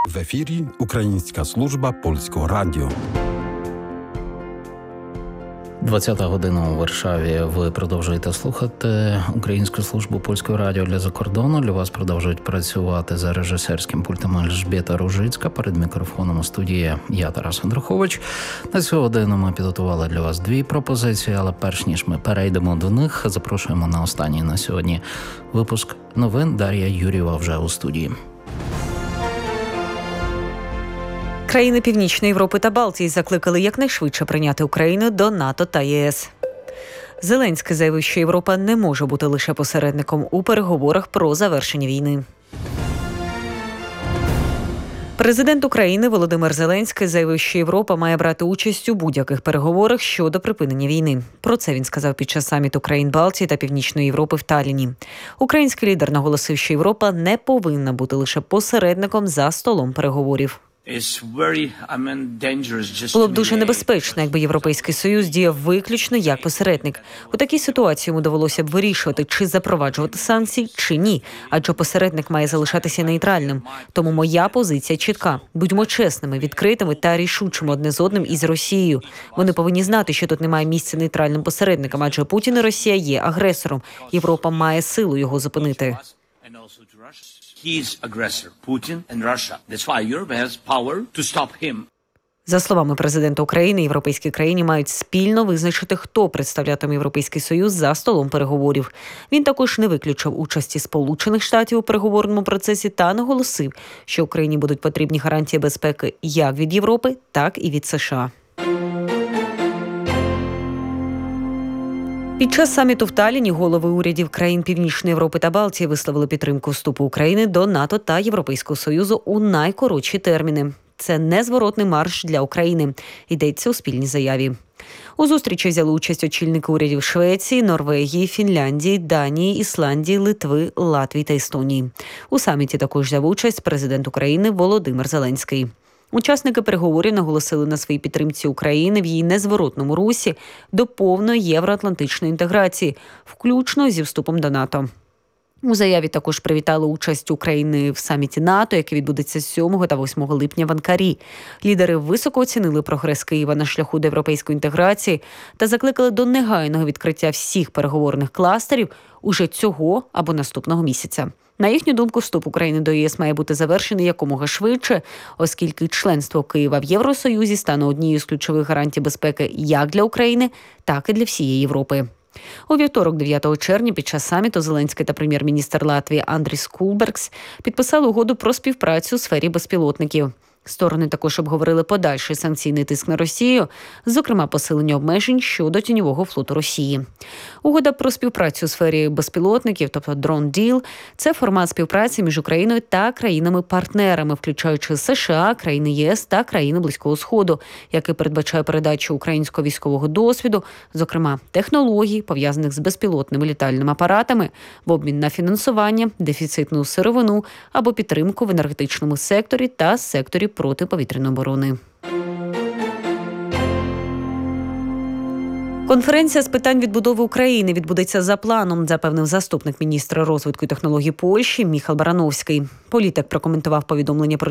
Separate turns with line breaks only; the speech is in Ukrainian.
В ефірі Українська служба Польського радіо.
20 година у Варшаві. Ви продовжуєте слухати Українську службу Польського радіо для закордону. Для вас продовжують працювати за режисерським пультом Ельжбєта Ружицька. Перед мікрофоном у студії я, Тарас Андрухович. На цю годину ми підготували для вас дві пропозиції, але перш ніж ми перейдемо до них, запрошуємо на останній на сьогодні випуск новин. Дар'я Юрієва вже у студії.
Країни Північної Європи та Балтії закликали якнайшвидше прийняти Україну до НАТО та ЄС. Зеленський заявив, що Європа не може бути лише посередником у переговорах про завершення війни. Президент України Володимир Зеленський заявив, що Європа має брати участь у будь-яких переговорах щодо припинення війни. Про це він сказав під час саміту країн Балтії та Північної Європи в Талліні. Український лідер наголосив, що Європа не повинна бути лише посередником за столом переговорів. Було б дуже небезпечно, якби Європейський Союз діяв виключно як посередник. У такій ситуації йому довелося б вирішувати, чи запроваджувати санкції, чи ні. Адже посередник має залишатися нейтральним. Тому моя позиція чітка. Будьмо чесними, відкритими та рішучими одне з одним із Росією. Вони повинні знати, що тут немає місця нейтральним посередникам, адже Путін і Росія є агресором. Європа має силу його зупинити.
He's aggressor, Putin and Russia. That's why Europe has power to stop him.
За словами президента України, європейські країни мають спільно визначити, хто представлятиме Європейський Союз за столом переговорів. Він також не виключив участі Сполучених Штатів у переговорному процесі та наголосив, що Україні будуть потрібні гарантії безпеки як від Європи, так і від США. Під час саміту в Талліні голови урядів країн Північної Європи та Балтії висловили підтримку вступу України до НАТО та Європейського Союзу у найкоротші терміни. Це незворотний марш для України, йдеться у спільній заяві. У зустрічі взяли участь очільники урядів Швеції, Норвегії, Фінляндії, Данії, Ісландії, Литви, Латвії та Естонії. У саміті також взяв участь президент України Володимир Зеленський. Учасники переговорів наголосили на своїй підтримці України в її незворотному русі до повної євроатлантичної інтеграції, включно зі вступом до НАТО. У заяві також привітали участь України в саміті НАТО, який відбудеться 7 та 8 липня в Анкарі. Лідери високо оцінили прогрес Києва на шляху до європейської інтеграції та закликали до негайного відкриття всіх переговорних кластерів уже цього або наступного місяця. На їхню думку, вступ України до ЄС має бути завершений якомога швидше, оскільки членство Києва в Євросоюзі стане однією з ключових гарантій безпеки як для України, так і для всієї Європи. У вівторок, 9 червня, під час саміту Зеленський та прем'єр-міністр Латвії Андріс Кулбергс підписали угоду про співпрацю у сфері безпілотників. Сторони також обговорили подальший санкційний тиск на Росію, зокрема посилення обмежень щодо тіньового флоту Росії. Угода про співпрацю у сфері безпілотників, тобто Drone Deal, це формат співпраці між Україною та країнами-партнерами, включаючи США, країни ЄС та країни Близького Сходу, який передбачає передачу українського військового досвіду, зокрема технологій, пов'язаних з безпілотними літальними апаратами, в обмін на фінансування, дефіцитну сировину або підтримку в енергетичному секторі та секторі протиповітряної оборони. Конференція з питань відбудови України відбудеться за планом, запевнив заступник міністра розвитку і технологій Польщі Міхал Барановський. Політик прокоментував повідомлення про